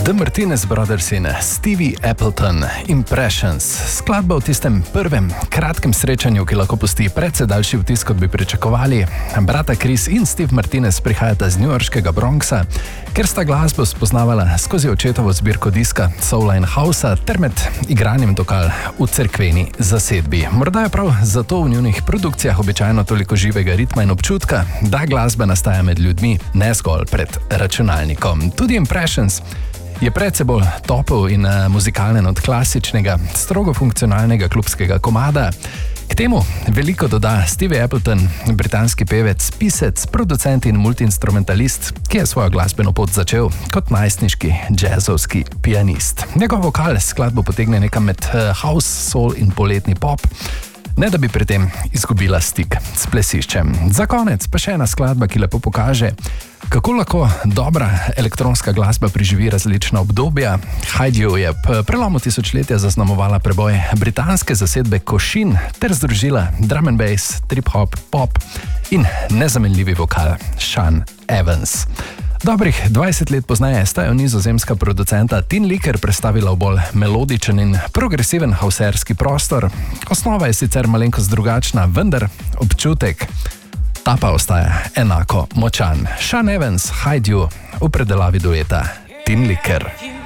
The Martinez Brothers in Stevie Appleton, Impressions. Skladba v tistem prvem kratkem srečanju, ki lahko pusti precej daljši vtis, kot bi pričakovali. Brata Chris in Steve Martinez prihajata z newyorškega Bronxa, ker sta glasbo spoznavala skozi očetovo zbirko diska Soula in Housea ter med igranjem dokal v cerkveni zasedbi. Morda je prav zato v njunih produkcijah običajno toliko živega ritma in občutka, da glasba nastaja med ljudmi, ne zgolj pred računalnikom. Tudi Impressions je precej bolj topel in muzikalen od klasičnega, strogo funkcionalnega klubskega komada. K temu veliko doda Stevie Appleton, britanski pevec, pisec, producent in multiinstrumentalist, ki je svojo glasbeno pot začel kot najstniški jazzovski pianist. Njegov vokal skladbo potegne nekam med house, soul in poletni pop, ne da bi pri tem izgubila stik s plesiščem. Za konec pa še ena skladba, ki lepo pokaže, kako lahko dobra elektronska glasba preživi različna obdobja. Hide You je prelomu tisočletja zaznamovala preboj britanske zasedbe Košin ter združila drum and bass, trip-hop, pop in nezamenljivi vokal Sean Evans. Dobrih 20 let pozneje sta jo nizozemska producenta Tin Licker prestavila v bolj melodičen in progresiven houseerski prostor. Osnova je sicer malenkost drugačna, vendar občutek ta pa ostaja enako močan. Sean Evans, Hide You v predelavi dueta Tin Licker.